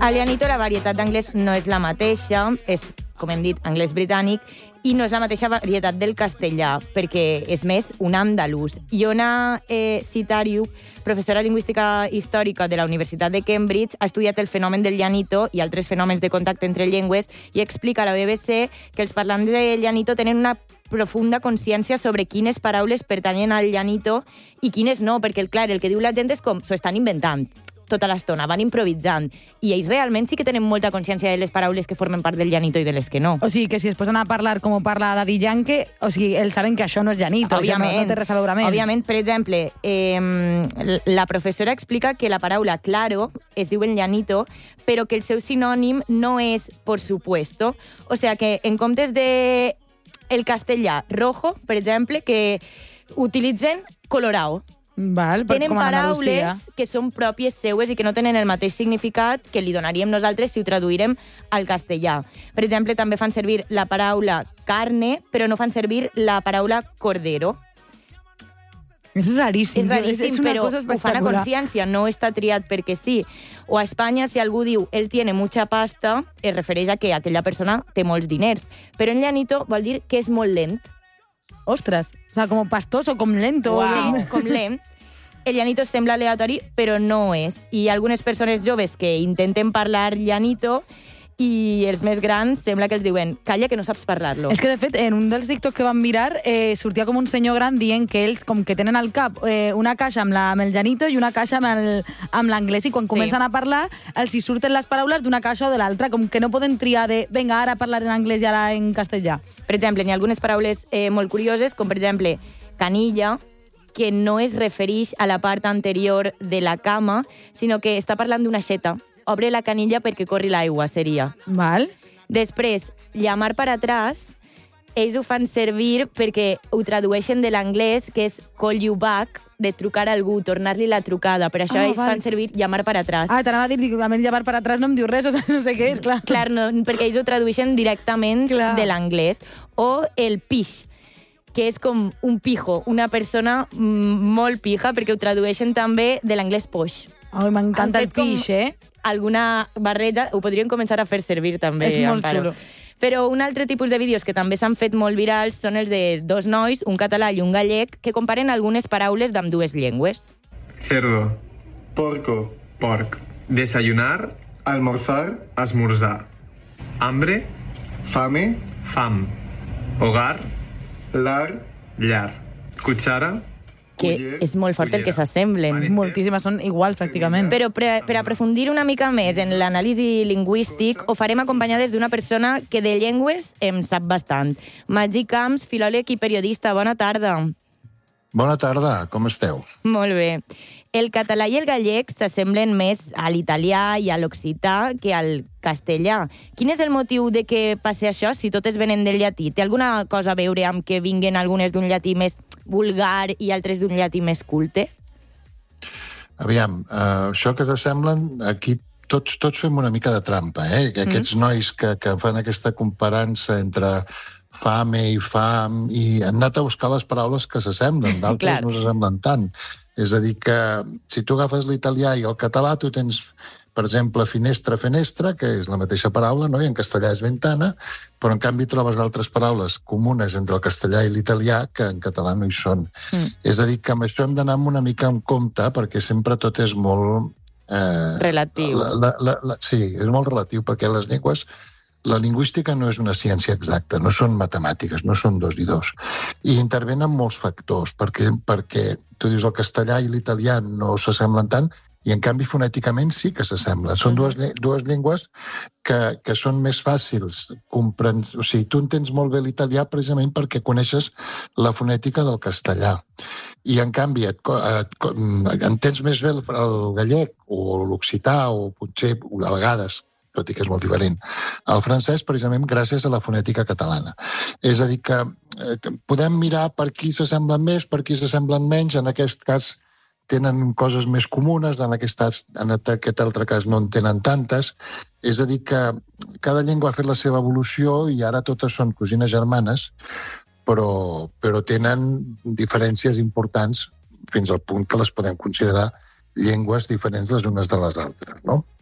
Al llanito la varietat d'anglès no és la mateixa, és, com hem dit, anglès britànic, i no és la mateixa varietat del castellà, perquè és més un andalús. Iona Citariu, professora de lingüística històrica de la Universitat de Cambridge, ha estudiat el fenomen del llanito i altres fenòmens de contacte entre llengües i explica a la BBC que els parlants del llanito tenen una profunda consciència sobre quines paraules pertanyen al llanito i quines no, perquè, clar, el que diu la gent és com s'ho estan inventant tota l'estona, van improvisant. I ells realment sí que tenen molta consciència de les paraules que formen part del llanito i de les que no. O sigui, que si es posen a parlar com parla Daddy Yankee, o sigui, ells saben que això no és llanito, òbviament, no té res a veure amb ells. Òbviament, per exemple, la professora explica que la paraula claro es diu en llanito, però que el seu sinònim no és por supuesto. O sigui, que en comptes de el castellà rojo, per exemple, que utilitzen colorao. Val, tenen com paraules que són pròpies seues i que no tenen el mateix significat que li donaríem nosaltres si ho traduirem al castellà. Per exemple, també fan servir la paraula carne, però no fan servir la paraula cordero. És raríssim. És raríssim, però ho fan a consciència, no està triat perquè sí. O a Espanya, si algú diu «él tiene mucha pasta», es refereix a que aquella persona té molts diners. Però en llanito vol dir que és molt lent. Ostres, o sea, com pastoso, com lento. Wow. Sí, com lent. El llanito sembla aleatori, però no és. I hi ha algunes persones joves que intenten parlar llanito i els més grans sembla que els diuen «calla que no saps parlar-lo». És que, de fet, en un dels TikTok que vam mirar sortia com un senyor gran dient que ells com que tenen al cap una caixa amb el llanito i una caixa amb l'anglès i quan comencen a parlar els hi surten les paraules d'una caixa o de l'altra, com que no poden triar de «venga, ara parlar en anglès i ara en castellà». Per exemple, hi ha algunes paraules molt curioses, com per exemple canilla, que no es refereix a la part anterior de la cama, sinó que està parlant d'una aixeta. Obre la canilla perquè corri l'aigua, seria. Val. Després, llamar per atrás, ells ho fan servir perquè ho tradueixen de l'anglès, que és call you back, de trucar a algú, tornar-li la trucada. Per això ells fan servir llamar per atrás. T'anava a dir, a mi llamar per atrás no em diu res, o sigui, no sé què és, clar. Clar, no, perquè ells ho tradueixen directament de l'anglès. O el pish, que és com un pijo, una persona molt pija, perquè ho tradueixen també de l'anglès posh. Ai, m'encanta el pish, alguna barreja, ho podríem començar a fer servir també. És molt xulo. Però un altre tipus de vídeos que també s'han fet molt virals són els de dos nois, un català i un gallec, que comparen algunes paraules d'ambdues llengües. Cerdo, porco, porc, desayunar, almorzar, esmorzar, hambre, fame, fam, hogar, lar, llar, cuchara, que és molt fort el que s'assemblen. Moltíssimes, són iguals, pràcticament. Però per aprofundir una mica més en l'anàlisi lingüístic, ho farem acompanyades d'una persona que de llengües en sap bastant. Magí Camps, filòleg i periodista. Bona tarda. Bona tarda, com esteu? Molt bé. El català i el gallec s'assemblen més a l'italià i a l'occità que al castellà. Quin és el motiu de que passi això, si totes venen del llatí? Té alguna cosa a veure amb que vinguen algunes d'un llatí més vulgar i altres d'un llatí més culte? Aviam, això que s'assemblen, aquí tots fem una mica de trampa, que aquests nois que fan aquesta comparança entre fame i fam, i han anat a buscar les paraules que s'assemblen, d'altres no s'assemblen tant. És a dir, que si tu agafes l'italià i el català, tu tens, per exemple, finestra, fenestra, que és la mateixa paraula, no? I en castellà és ventana, però en canvi trobes altres paraules comunes entre el castellà i l'italià que en català no hi són. És a dir, que amb això hem d'anar una mica en compte, perquè sempre tot és molt... relatiu. Sí, és molt relatiu, perquè les llengües... La lingüística no és una ciència exacta, no són matemàtiques, no són 2 i 2. I intervenen molts factors, perquè tu dius el castellà i l'italià no s'assemblen tant, i en canvi fonèticament sí que s'assemblen. Són dues llengües que són més fàcils. O sigui, tu entens molt bé l'italià precisament perquè coneixes la fonètica del castellà. I en canvi entens més bé el gallec o l'occità o potser a vegades, tot i que és molt diferent, el francès precisament gràcies a la fonètica catalana. És a dir, que podem mirar per qui s'assemblen més, per qui s'assemblen menys, en aquest cas tenen coses més comunes, en aquest altre cas no en tenen tantes. És a dir, que cada llengua ha fet la seva evolució i ara totes són cosines germanes, però tenen diferències importants fins al punt que les podem considerar llengües diferents les unes de les altres, no?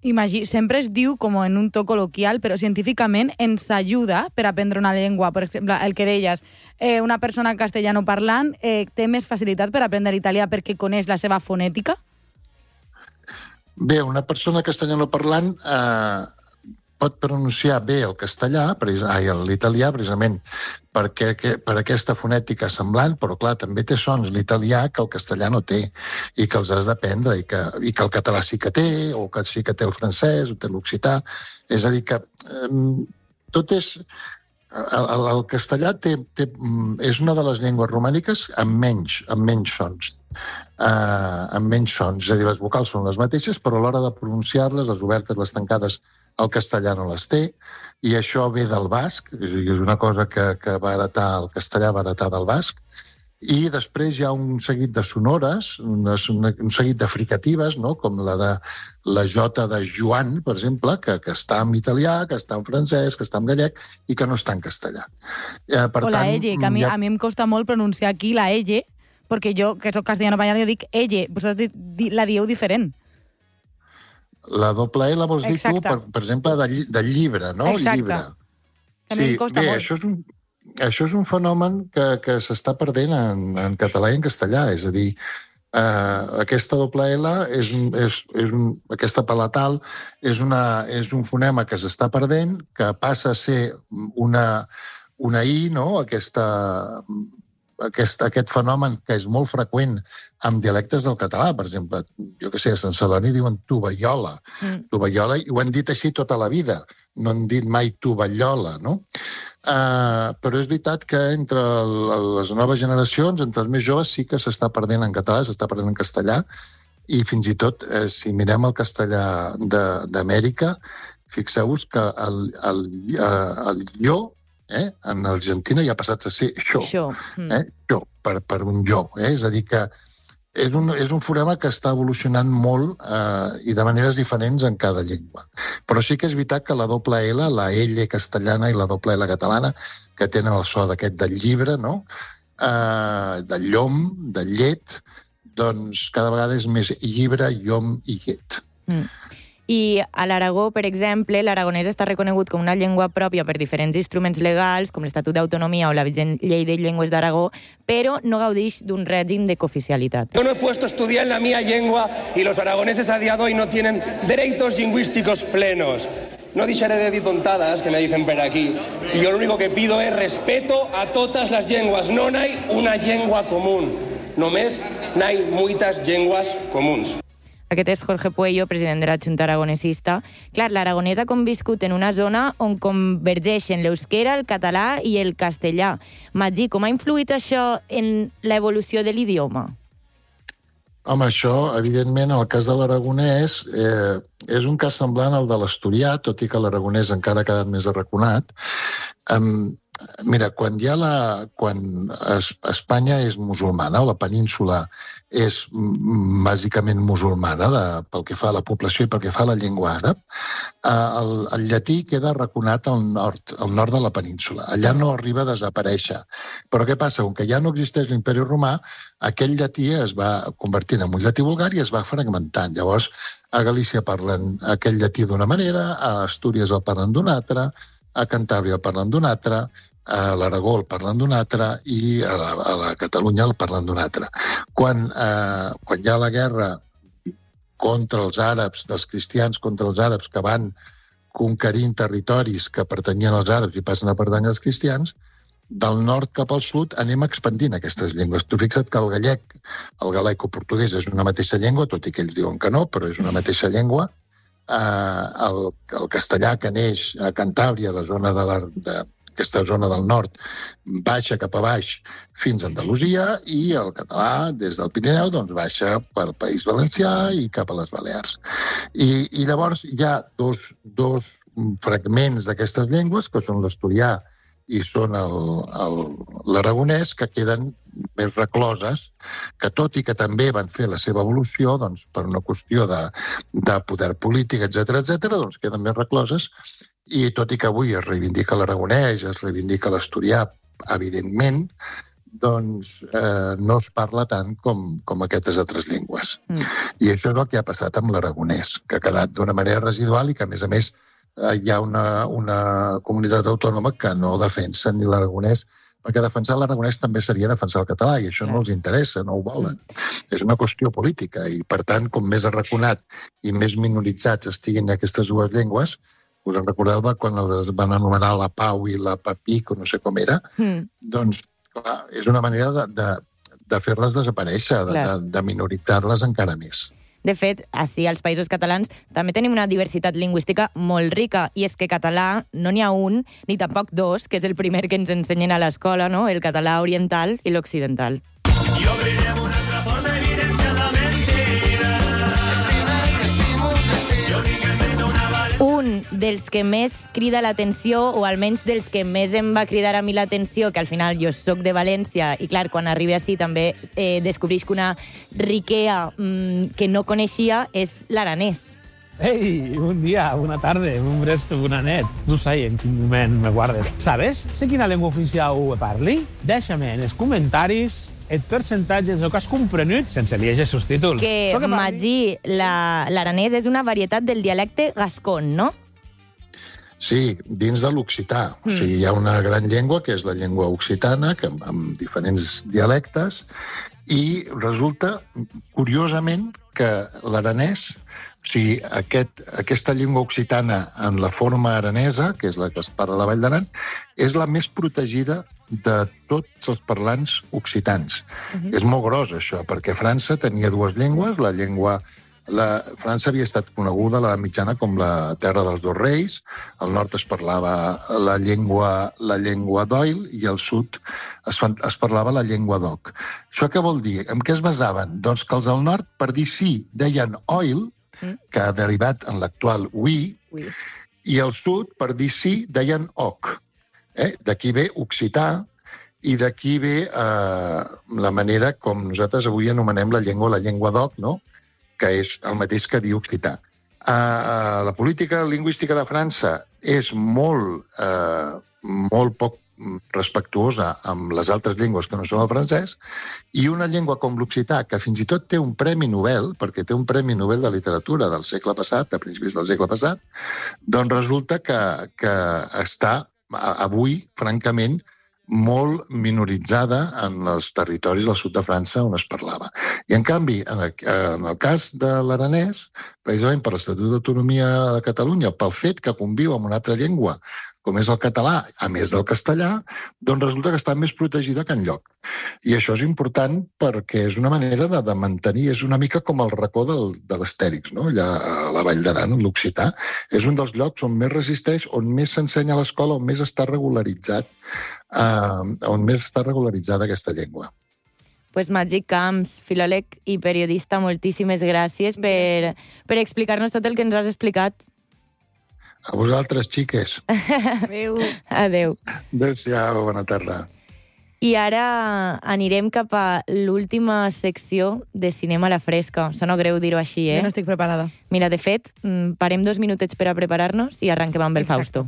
Sempre es diu, com en un to col·loquial, però científicament ens ajuda per aprendre una llengua. Per exemple, el que deies, una persona castellanoparlant té més facilitat per aprendre italià perquè coneix la seva fonètica? Bé, una persona castellanoparlant pot pronunciar bé el castellà, l'italià, precisament per aquesta fonètica semblant, però clar, també té sons l'italià que el castellà no té i que els has d'aprendre i que el català sí que té, o que sí que té el francès o té l'occità. És a dir, que tot és... El castellà és una de les llengües romàniques amb menys sons. Amb menys sons. És a dir, les vocals són les mateixes, però a l'hora de pronunciar-les, les obertes, les tancades, el castellà no les té, i això ve del basc, és una cosa que va heretar el castellà, va heretar del basc, i després hi ha un seguit de sonores, un seguit de fricatives, no? Com la jota de Joan, per exemple, que està en italià, que està en francès, que està en gallec i que no està en castellà. O la elle, que a mi em costa molt pronunciar aquí la elle, perquè jo, que soc castellano-parlant, jo dic elle, vosaltres la dieu diferent. La doble L vols dir tu, per exemple, del llibre, no? Exacte. Llibre. També em costa molt. Això és un fenomen que s'està perdent en català i en castellà. És a dir, aquesta doble L, aquesta palatal, és un fonema que s'està perdent, que passa a ser una I, no? Aquest fenomen que és molt freqüent amb dialectes del català, per exemple, jo què sé, a Sant Celoni diuen tovallola, i ho han dit així tota la vida, no han dit mai tovallola, no? Però és veritat que entre les noves generacions, entre els més joves, sí que s'està perdent en català, s'està perdent en castellà, i fins i tot, si mirem el castellà d'Amèrica, fixeu-vos que el lló, en Argentina ja ha passat a ser xó, per un llop. És a dir, que és un fonema que està evolucionant molt i de maneres diferents en cada llengua. Però sí que és veritat que la doble L, la L castellana i la doble L catalana, que tenen el so d'aquest del llibre, no? Del llom, del llet, doncs cada vegada és més llibre, llom i llet. I a l'Aragó, per exemple, l'aragonès està reconegut com una llengua pròpia per diferents instruments legals, com l'Estatut d'Autonomia o la vigent Llei de Llengües d'Aragó, però no gaudeix d'un règim de cooficialitat. Yo no he puesto a estudiar en la mía lengua y los aragoneses a día de hoy no tienen derechos lingüísticos plenos. No deixaré de dir tontadas, que me dicen per aquí. Y yo lo único que pido es respeto a totes les llengües. No n'hi ha una llengua común. Només n'hi ha moltes llengües comuns. Aquest és Jorge Puello, president de la Junta Aragonesista. Clar, l'aragonès ha conviscut en una zona on convergeixen l'euskera, el català i el castellà. Magí, com ha influït això en l'evolució de l'idioma? Home, això, evidentment, en el cas de l'aragonès, és un cas semblant al de l'asturià, tot i que l'aragonès encara ha quedat més arraconat. Mira, quan Espanya és musulmana, o la península és bàsicament musulmana pel que fa a la població i pel que fa a la llengua àrab, el llatí queda arraconat al nord de la península. Allà no arriba a desaparèixer. Però què passa? Com que ja no existeix l'imperi romà, aquell llatí es va convertint en un llatí vulgar i es va fragmentant. Llavors, a Galícia parlen aquell llatí d'una manera, a Astúries el parlen d'una altra, a Cantàbria el parlen d'una altra, a l'Aragó el parlen d'una altra i a la Catalunya el parlen d'una altra. Quan hi ha la guerra contra els àrabs, dels cristians contra els àrabs que van conquerint territoris que pertanyien als àrabs i passen a pertànyer als cristians, del nord cap al sud anem expandint aquestes llengües. Tu fixa't que el galaico-portuguès és una mateixa llengua, tot i que ells diuen que no, però és una mateixa llengua. El castellà que neix a Cantàbria, aquesta zona del nord, baixa cap a baix fins a Andalusia, i el català, des del Pirineu, doncs baixa pel País Valencià i cap a les Balears. I llavors hi ha dos fragments d'aquestes llengües, que són l'asturià i són l'aragonès, que queden més recloses, que tot i que també van fer la seva evolució, doncs, per una qüestió de poder polític, etc., doncs queden més recloses. I tot i que avui es reivindica l'aragonès, es reivindica l'asturià, evidentment, doncs no es parla tant com aquestes altres llengües. I això és el que ha passat amb l'aragonès, que ha quedat d'una manera residual i que, a més, hi ha una comunitat autònoma que no defensa ni l'aragonès, perquè defensar l'aragonès també seria defensar el català, i això no els interessa, no ho volen. És una qüestió política, i per tant, com més arraconat i més minoritzats estiguin aquestes dues llengües, us en recordeu de quan es van anomenar la Pau i la Papic, o no sé com era, doncs, clar, és una manera de fer-les desaparèixer, de minoritzar-les encara més. De fet, així als Països Catalans també tenim una diversitat lingüística molt rica, i és que català no n'hi ha un, ni tampoc dos, que és el primer que ens ensenyen a l'escola, no? El català oriental i l'occidental. I obrirem una altra porta evidència de mentira. Un dels que més crida l'atenció, o almenys dels que més em va cridar a mi l'atenció, que al final jo soc de València, i clar, quan arribi així també descobrisc una riquea que no coneixia, és l'aranès. Ei, un dia, una tarda, un vespre, una nit. No sé en quin moment me guardes. ¿Sabes? Sé quina llengua oficial parli? Deixa'm en els comentaris el percentatge del que has comprenut sense llegir els subtítols. Que, Magí, l'aranès és una varietat del dialecte gascon, no? Sí, dins de l'occità. O sigui, hi ha una gran llengua, que és la llengua occitana, amb diferents dialectes, i resulta, curiosament, que l'aranès, o sigui, aquesta llengua occitana en la forma aranesa, que és la que es parla a la Vall d'Aran, és la més protegida de tots els parlants occitans. És molt gros, això, perquè França tenia dues llengües. França havia estat coneguda a l'edat mitjana com la terra dels dos reis. Al nord es parlava la llengua d'Oil i al sud es parlava la llengua d'Oc. Això què vol dir? En què es basaven? Doncs que els del nord, per dir sí, deien Oil, que ha derivat en l'actual oui, i al sud, per dir sí, deien Oc. D'aquí ve occità, i d'aquí ve la manera com nosaltres avui anomenem la llengua d'Oc, no? Que és el mateix que dir occità. La política lingüística de França és molt poc respectuosa amb les altres llengües que no són el francès, i una llengua com l'occità, que fins i tot té un premi Nobel, perquè té un premi Nobel de literatura del segle passat, a principis del segle passat, doncs resulta que està avui, francament, molt minoritzada en els territoris del sud de França on es parlava. I, en canvi, en el cas de l'aranès, precisament per l'Estatut d'Autonomia de Catalunya, pel fet que conviu amb una altra llengua, com és el català, a més del castellà, doncs resulta que està més protegida que enlloc. I això és important perquè és una manera de mantenir, és una mica com el racó de l'Astèrix, no? Allà a la Vall d'Aran, l'occità, és un dels llocs on més resisteix, on més s'ensenya a l'escola, on més està regularitzada aquesta llengua. Pues Magí Camps, filòleg i periodista, moltíssimes gràcies per explicar-nos tot el que ens has explicat. A vosaltres, xiques. Adéu. Adéu. Adéu-siau, bona tarda. I ara anirem cap a l'última secció de Cinema a la Fresca. Sona greu dir-ho així, Jo no estic preparada. Mira, de fet, parem 2 minutets per a preparar-nos i arrenquem amb el Fausto.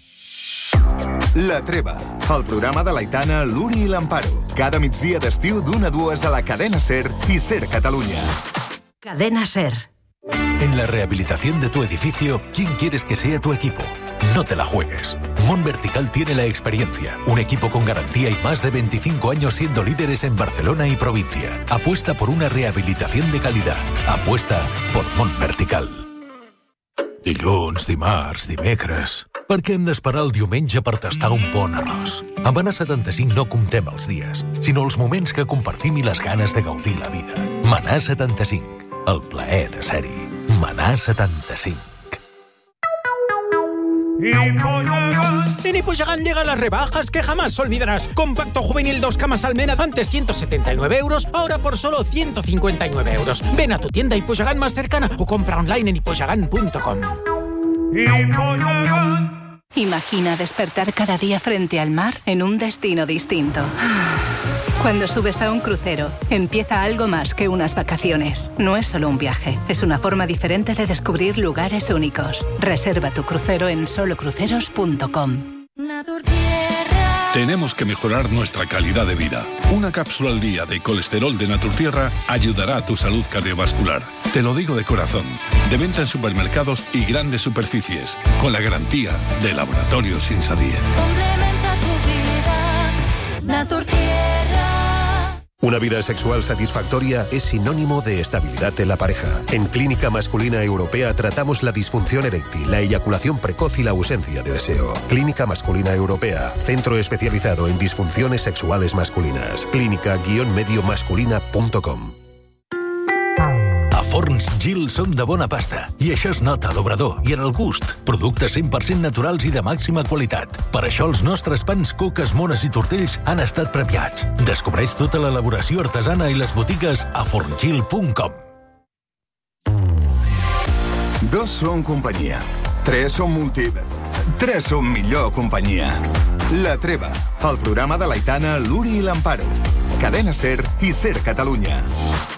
La Treva, el programa de l'Aitana, l'Uri i l'Amparo. Cada migdia d'estiu d'1 a 2 a la cadena SER i SER Catalunya. Cadena SER. En la rehabilitación de tu edificio, ¿quién quieres que sea tu equipo? No te la juegues. Mon Vertical tiene la experiencia, un equipo con garantía y más de 25 años siendo líderes en Barcelona y provincia. Apuesta por una rehabilitación de calidad. Apuesta por Mon Vertical. Dilluns, dimarts, dimecres... Per què hem d'esperar el diumenge per tastar un bon arròs? Amb Manà 75 no comptem els dies, sinó els moments que compartim i les ganes de gaudir la vida. Manà 75. El plaer de ser-hi. Manà 75. En Hipoyagán llegan las rebajas que jamás olvidarás. Compacto juvenil 2 camas Almena, antes 179 euros, ahora por solo 159 euros. Ven a tu tienda Hipoyagán más cercana o compra online en hipoyagán.com. Imagina despertar cada día frente al mar en un destino distinto. Cuando subes a un crucero, empieza algo más que unas vacaciones. No es solo un viaje, es una forma diferente de descubrir lugares únicos. Reserva tu crucero en solocruceros.com. Naturtierra. Tenemos que mejorar nuestra calidad de vida. Una cápsula al día de colesterol de Naturtierra ayudará a tu salud cardiovascular. Te lo digo de corazón. De venta en supermercados y grandes superficies, con la garantía de Laboratorios Insadir. Complementa tu vida, Naturtierra. Una vida sexual satisfactoria es sinónimo de estabilidad en la pareja. En Clínica Masculina Europea tratamos la disfunción eréctil, la eyaculación precoz y la ausencia de deseo. Clínica Masculina Europea, centro especializado en disfunciones sexuales masculinas. clínica-mediomasculina.com. A Forns Gil som de bona pasta i això es nota a l'obrador i en el gust. Productes 100% naturals i de màxima qualitat. Per això els nostres pans, coques, mones i tortells han estat premiats. Descobreix tota l'elaboració artesana i les botigues a forngil.com. 2 són companyia. 3 són 3 són millor companyia. La Treva, el programa de l'Aitana, l'Uri i l'Amparo. Cadena SER i SER Catalunya.